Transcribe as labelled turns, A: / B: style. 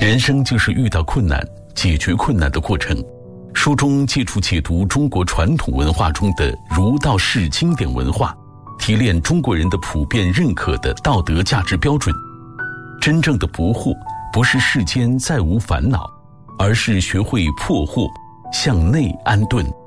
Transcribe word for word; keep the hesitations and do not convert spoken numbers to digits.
A: 人生就是遇到困难、解决困难的过程。书中借助解读中国传统文化中的儒道释经典文化，提炼中国人的普遍认可的道德价值标准。真正的不惑，不是世间再无烦恼，而是学会破惑，向内安顿。